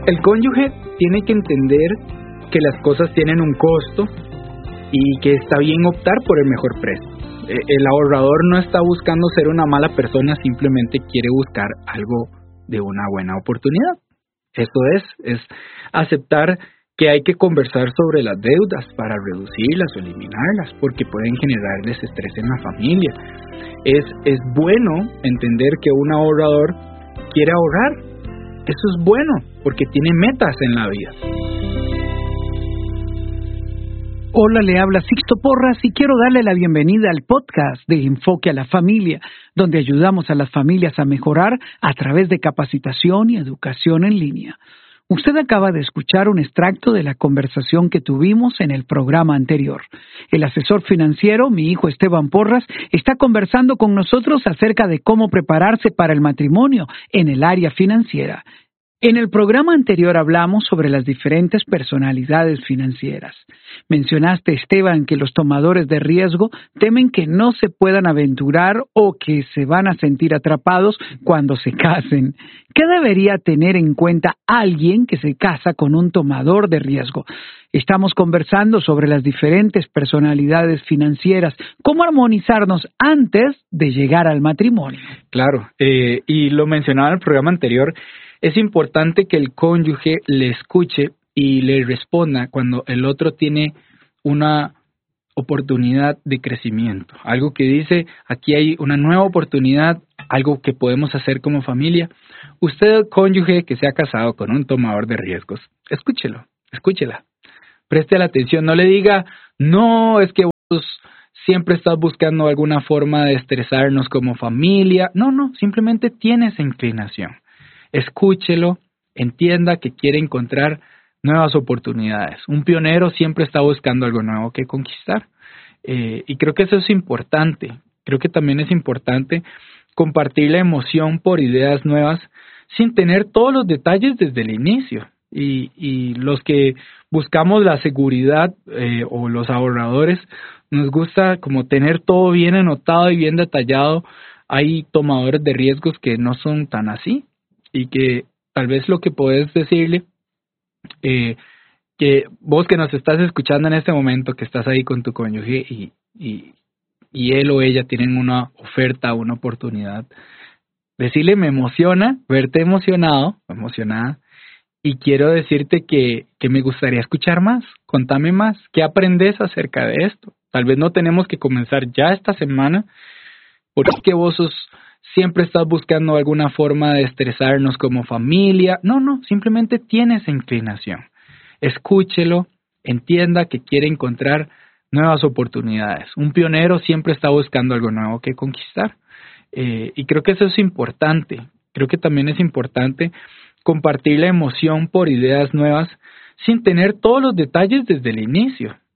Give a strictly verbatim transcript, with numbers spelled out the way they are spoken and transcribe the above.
El cónyuge tiene que entender que las cosas tienen un costo y que está bien optar por el mejor precio. El ahorrador no está buscando ser una mala persona, simplemente quiere buscar algo de una buena oportunidad. Eso es, es aceptar que hay que conversar sobre las deudas para reducirlas o eliminarlas, porque pueden generarles estrés en la familia. Es, es bueno entender que un ahorrador quiere ahorrar. Eso es bueno, porque tiene metas en la vida. Hola, le habla Sixto Porras y quiero darle la bienvenida al podcast de Enfoque a la Familia, donde ayudamos a las familias a mejorar a través de capacitación y educación en línea. Usted acaba de escuchar un extracto de la conversación que tuvimos en el programa anterior. El asesor financiero, mi hijo Esteban Porras, está conversando con nosotros acerca de cómo prepararse para el matrimonio en el área financiera. En el programa anterior hablamos sobre las diferentes personalidades financieras. Mencionaste, Esteban, que los tomadores de riesgo temen que no se puedan aventurar o que se van a sentir atrapados cuando se casen. ¿Qué debería tener en cuenta alguien que se casa con un tomador de riesgo? Estamos conversando sobre las diferentes personalidades financieras, cómo armonizarnos antes de llegar al matrimonio. Claro, eh, y lo mencionaba en el programa anterior. Es importante que el cónyuge le escuche y le responda cuando el otro tiene una oportunidad de crecimiento. Algo que dice, aquí hay una nueva oportunidad, algo que podemos hacer como familia. Usted, cónyuge que se ha casado con un tomador de riesgos, escúchelo, escúchela. Preste la atención, no le diga, no, es que vos siempre estás buscando alguna forma de estresarnos como familia. No, no, simplemente tiene esa inclinación. Escúchelo, entienda que quiere encontrar nuevas oportunidades. Un pionero siempre está buscando algo nuevo que conquistar. Eh, y creo que eso es importante. Creo que también es importante compartir la emoción por ideas nuevas sin tener todos los detalles desde el inicio. Y, y los que buscamos la seguridad eh, o los ahorradores, nos gusta como tener todo bien anotado y bien detallado. Hay tomadores de riesgos que no son tan así. Y que tal vez lo que puedes decirle, eh, que vos que nos estás escuchando en este momento, que estás ahí con tu cónyuge y, y, y él o ella tienen una oferta, una oportunidad, decirle, me emociona verte emocionado, emocionada, y quiero decirte que, que me gustaría escuchar más, contame más, ¿qué aprendes acerca de esto? Tal vez no tenemos que comenzar ya esta semana, porque es que vos sos... siempre estás buscando alguna forma de estresarnos como familia. No, no, simplemente tiene esa inclinación. Escúchelo, entienda que quiere encontrar nuevas oportunidades. Un pionero siempre está buscando algo nuevo que conquistar. Eh, y creo que eso es importante. Creo que también es importante compartir la emoción por ideas nuevas sin tener todos los detalles desde el inicio.